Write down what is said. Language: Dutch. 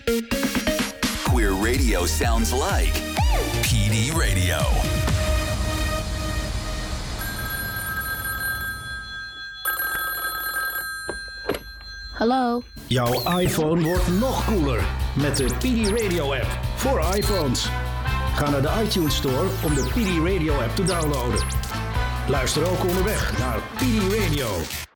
Queer radio sounds like PD Radio. Hallo. Jouw iPhone wordt nog cooler met de PD Radio app voor iPhones. Ga naar de iTunes Store om de PD Radio app te downloaden. Luister ook onderweg naar PD Radio.